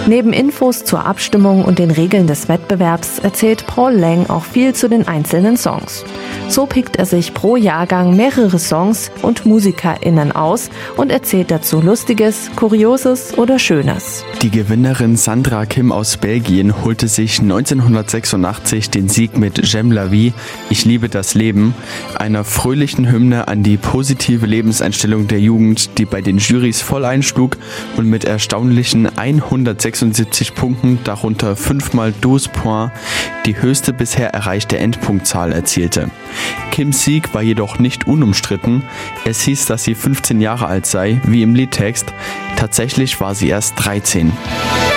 Neben Infos zur Abstimmung und den Regeln des Wettbewerbs erzählt Paul Lang auch viel zu den einzelnen Songs. So pickt er sich pro Jahrgang mehrere Songs und MusikerInnen aus und erzählt dazu Lustiges, Kurioses oder Schönes. Die Gewinnerin Sandra Kim aus Belgien holte sich 1986 den Sieg mit J'aime la vie, ich liebe das Leben, einer fröhlichen Hymne an die positive Lebenseinstellung der Jugend, die bei den Jurys voll einschlug und mit erstaunlichen 176 Punkten, darunter 5x12 Points, die höchste bisher erreichte Endpunktzahl erzielte. Kims Sieg war jedoch nicht unumstritten. Es hieß, dass sie 15 Jahre alt sei, wie im Liedtext. Tatsächlich war sie erst 13.